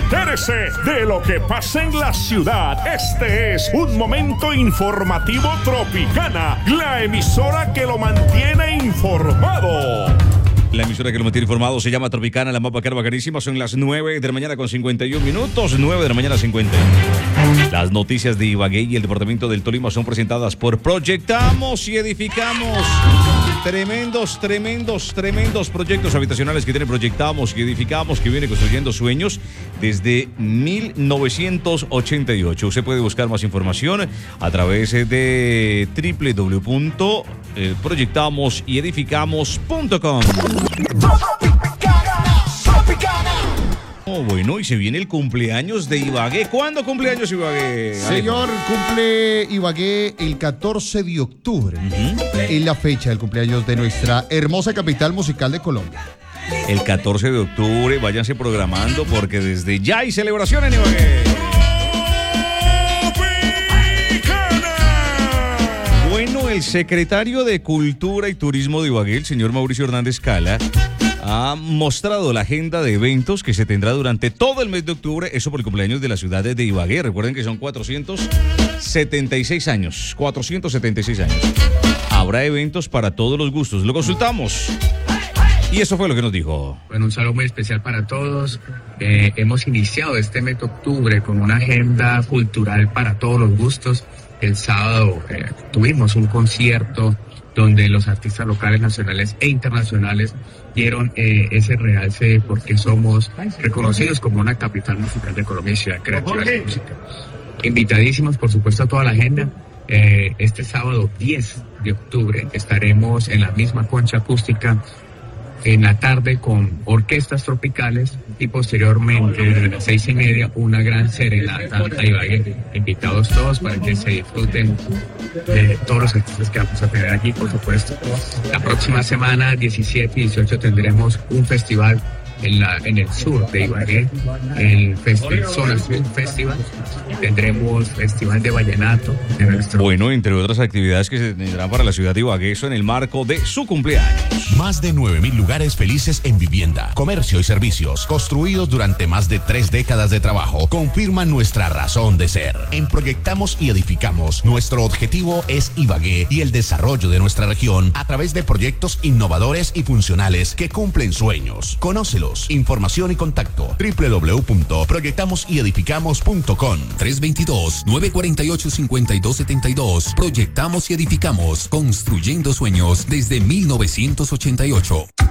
Entérese de lo que pasa en la ciudad. Este es un momento informativo Tropicana, la emisora que lo mantiene informado. La emisora que lo mantiene informado se llama Tropicana, la más bacanísima. Son las 9 de la mañana con 51 minutos, 9 de la mañana 51. Las noticias de Ibagué y el departamento del Tolima son presentadas por Proyectamos y Edificamos. Tremendos proyectos habitacionales que tiene Proyectamos y Edificamos, que viene construyendo sueños desde 1988. Usted puede buscar más información a través de www.proyectamosyedificamos.com. Oh, bueno, y se viene el cumpleaños de Ibagué. ¿Cuándo cumpleaños Ibagué? Señor, cumple Ibagué el 14 de octubre. Es la fecha del cumpleaños de nuestra hermosa capital musical de Colombia. El 14 de octubre, váyanse programando porque desde ya hay celebración en Ibagué. Bueno, el secretario de Cultura y Turismo de Ibagué, el señor Mauricio Hernández Cala, ha mostrado la agenda de eventos que se tendrá durante todo el mes de octubre, eso por el cumpleaños de la ciudad de Ibagué. Recuerden que son 476 años. Habrá eventos para todos los gustos. Lo consultamos. Y eso fue lo que nos dijo. Bueno, un saludo muy especial para todos. Hemos iniciado este mes de octubre con una agenda cultural para todos los gustos. El sábado tuvimos un concierto donde los artistas locales, nacionales e internacionales dieron ese realce porque somos reconocidos como una capital musical de Colombia y ciudad creativa de música. Invitadísimos, por supuesto, a toda la agenda. Este sábado 10 de octubre estaremos en la misma concha acústica en la tarde con orquestas tropicales y posteriormente a las 6:30 una gran serenata a Ibagué. Invitados todos para que se disfruten de todos los artistas que vamos a tener aquí, por supuesto. La próxima semana, 17 y 18, tendremos un festival en el sur de Ibagué, el Zona Sur Festival. Tendremos festival de vallenato. Bueno, entre otras actividades que se tendrán para la ciudad de Ibagué, eso en el marco de su cumpleaños. Más de 9.000 lugares felices en vivienda, comercio y servicios, construidos durante más de 3 décadas de trabajo, confirman nuestra razón de ser. En Proyectamos y Edificamos, nuestro objetivo es Ibagué y el desarrollo de nuestra región a través de proyectos innovadores y funcionales que cumplen sueños. Conócelos. Información y contacto www.proyectamosyedificamos.com 322-948-5272. Proyectamos y Edificamos, construyendo sueños desde 1988.